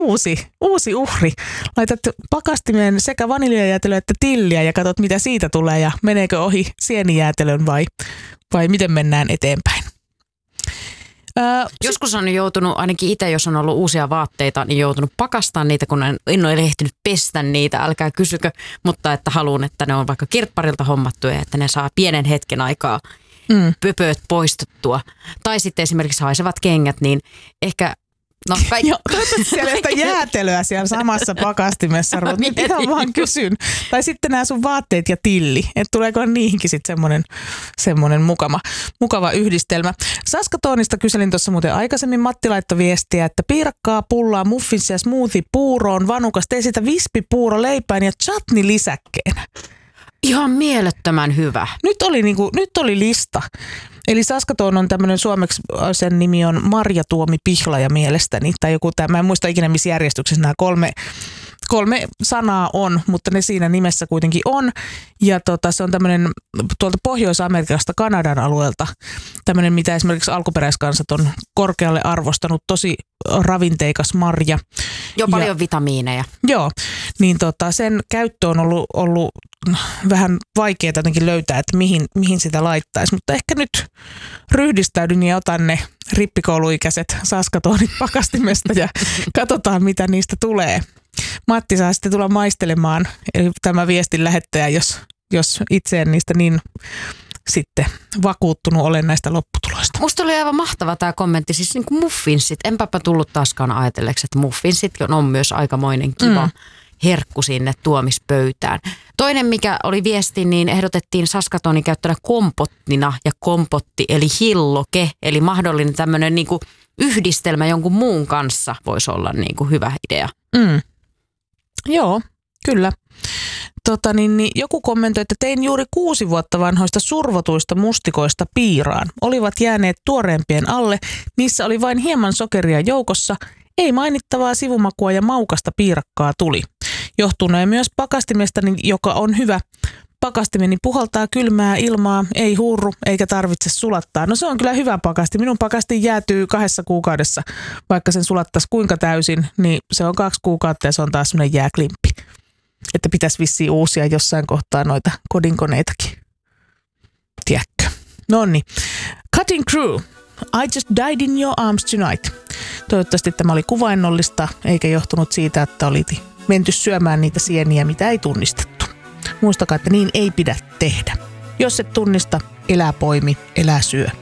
uusi uhri. Laitat pakastimeen sekä vaniljajäätelöä että tilliä ja katsot, mitä siitä tulee ja meneekö ohi sienijäätelön vai miten mennään eteenpäin. Joskus on joutunut, ainakin itse jos on ollut uusia vaatteita, niin joutunut pakastamaan niitä, kun en ole ehtinyt pestä niitä, älkää kysykö, mutta että haluan, että ne on vaikka kirpparilta hommattuja, että ne saa pienen hetken aikaa pöpöt poistettua. Tai sitten esimerkiksi haisevat kengät, niin ehkä... No, joo, toivottavasti siellä sitä jäätelöä siellä samassa pakastimessa. Nyt ihan vaan kysyn. Tai sitten nämä sun vaatteet ja tilli. Että tuleeko niihinkin sitten semmoinen mukava yhdistelmä. Saskatoonista kyselin tuossa muuten aikaisemmin. Matti laittoi viestiä, että piirakkaa, pullaa, muffinsia, smoothie, puuroon, vanukas, tee sitä vispipuuro, leipään ja chutney lisäkkeenä. Ihan mielettömän hyvä. Nyt oli lista. Eli Saskatoon on tämmöinen suomeksi, sen nimi on Marja Tuomi Pihlaja mielestäni, tai joku tämä, mä en muista ikinä missä järjestyksessä nämä kolme sanaa on, mutta ne siinä nimessä kuitenkin on. Ja se on tämmöinen tuolta Pohjois-Amerikasta, Kanadan alueelta, tämmöinen mitä esimerkiksi alkuperäiskansat on korkealle arvostanut, tosi ravinteikas marja. Joo, paljon vitamiineja. Joo, niin sen käyttö on ollut vähän vaikeaa jotenkin löytää, että mihin sitä laittaisi, mutta ehkä nyt ryhdistäydyn ja otan ne rippikouluikäiset Saskatoonit pakastimesta ja katsotaan, mitä niistä tulee. Matti saa sitten tulla maistelemaan, eli tämä viestin lähettäjä, jos itse en niistä niin sitten vakuuttunut olen näistä lopputuloista. Musta oli aivan mahtava tämä kommentti, siis niin kuin muffinsit. Enpäpä tullut taaskaan ajatelleeksi, että muffinsit on myös aikamoinen kiva herkku sinne tuomispöytään. Toinen, mikä oli viesti, niin ehdotettiin Saskatonin käyttönä kompottina ja kompotti, eli hilloke, eli mahdollinen tämmöinen niin kuin yhdistelmä jonkun muun kanssa voisi olla niin kuin hyvä idea. Joo, kyllä. Joku kommentoi, että tein juuri 6 vuotta vanhoista survotuista mustikoista piiraan. Olivat jääneet tuoreempien alle, niissä oli vain hieman sokeria joukossa. Ei mainittavaa sivumakua ja maukasta piirakkaa tuli. Johtuneen myös pakastimestani, joka on hyvä. Pakastimeni puhaltaa kylmää ilmaa, ei huurru eikä tarvitse sulattaa. No se on kyllä hyvä pakasti. Minun pakasti jäätyy 2 kuukaudessa, vaikka sen sulattaisi kuinka täysin, niin se on 2 kuukautta ja se on taas semmoinen jääklimppi. Että pitäisi vissiin uusia jossain kohtaa noita kodinkoneitakin. Tiedätkö? Nonni. Cutting Crew. I just died in your arms tonight. Toivottavasti tämä oli kuvainnollista, eikä johtunut siitä, että oli menty syömään niitä sieniä, mitä ei tunnistettu. Muistakaa, että niin ei pidä tehdä. Jos et tunnista, elää poimi, elää syö.